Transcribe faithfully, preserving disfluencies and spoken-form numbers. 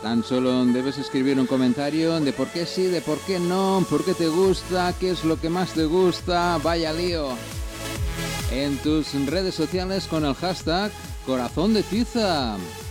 Tan solo debes escribir un comentario de por qué sí, de por qué no, por qué te gusta, qué es lo que más te gusta, vaya lío. En tus redes sociales con el hashtag Corazón de Tiza.